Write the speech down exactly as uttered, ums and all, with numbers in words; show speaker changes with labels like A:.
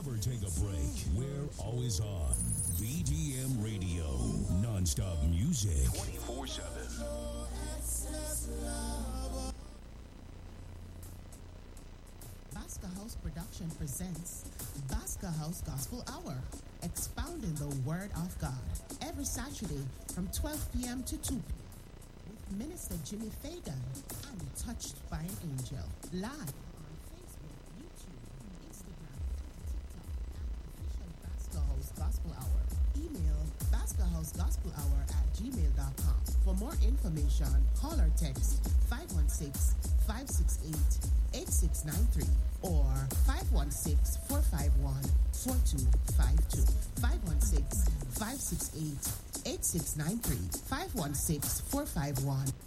A: Never take a break. We're always on. B D M Radio. Non-stop music. twenty-four seven.
B: Basca House Production presents Basca House Gospel Hour, expounding the Word of God, every Saturday from twelve p.m. to two p.m. with Minister Jimmy Fagan and Touched by an Angel, live on Facebook, YouTube, Instagram, and TikTok at official Basca House Gospel Hour. Email basca house gospel hour at gmail dot com. For more information, call or text five one six, five six eight, eight six nine three or five one six, four five one, four two five two. five one six, five six eight, eight six nine three. five one six, four five one,